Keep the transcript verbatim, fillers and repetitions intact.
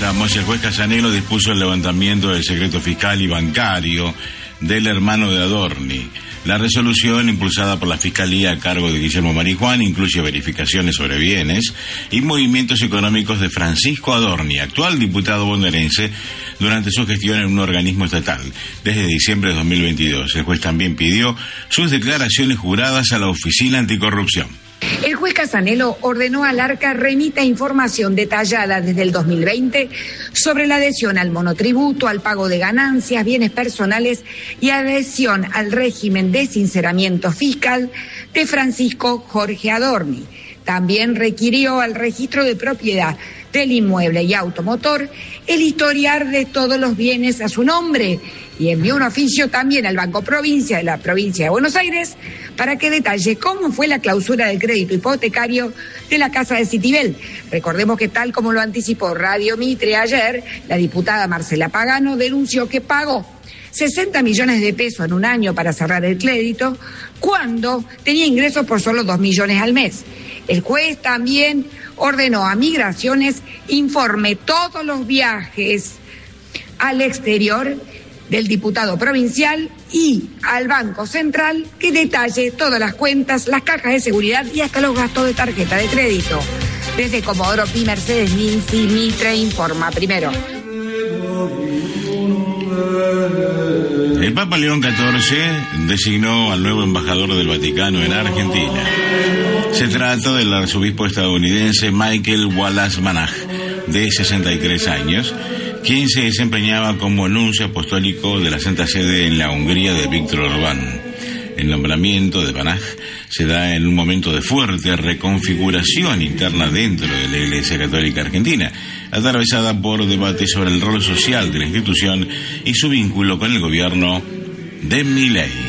esperamos. El juez Casanelo dispuso el levantamiento del secreto fiscal y bancario del hermano de Adorni. La resolución, impulsada por la Fiscalía a cargo de Guillermo Marijuán, incluye verificaciones sobre bienes y movimientos económicos de Francisco Adorni, actual diputado bonaerense, durante su gestión en un organismo estatal desde diciembre de dos mil veintidós. El juez también pidió sus declaraciones juradas a la Oficina Anticorrupción. El juez Casanelo ordenó al Arca remita información detallada desde el dos mil veinte sobre la adhesión al monotributo, al pago de ganancias, bienes personales y adhesión al régimen de sinceramiento fiscal de Francisco Jorge Adorni. También requirió al registro de propiedad del inmueble y automotor el historial de todos los bienes a su nombre y envió un oficio también al Banco Provincia de la provincia de Buenos Aires para que detalle cómo fue la clausura del crédito hipotecario de la Casa de Citibel. Recordemos que, tal como lo anticipó Radio Mitre ayer, la diputada Marcela Pagano denunció que pagó sesenta millones de pesos en un año para cerrar el crédito cuando tenía ingresos por solo dos millones al mes. El juez también ordenó a Migraciones informe todos los viajes al exterior del diputado provincial y al Banco Central que detalle todas las cuentas, las cajas de seguridad y hasta los gastos de tarjeta de crédito. Desde Comodoro Pi, Mercedes Ninzi, Mitre informa primero. El Papa León catorce designó al nuevo embajador del Vaticano en Argentina. Se trata del arzobispo estadounidense Michael Wallace Manach, de sesenta y tres años, quien se desempeñaba como nuncio apostólico de la Santa Sede en la Hungría de Víctor Orbán. El nombramiento de Manach se da en un momento de fuerte reconfiguración interna dentro de la Iglesia Católica Argentina, atravesada por debates sobre el rol social de la institución y su vínculo con el gobierno de Milei.